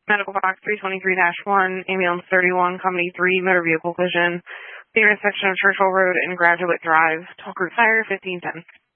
Medical box 323-1, ambulance 31, company 3, motor vehicle collision, the intersection of Churchill Road and Graduate Drive. Talk route fire 1510.